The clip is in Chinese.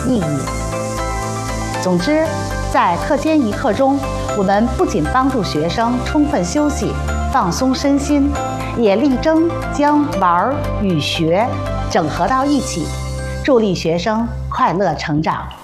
意义。总之，在课间一课中，我们不仅帮助学生充分休息、放松身心，也力争将玩与学整合到一起，助力学生快乐成长。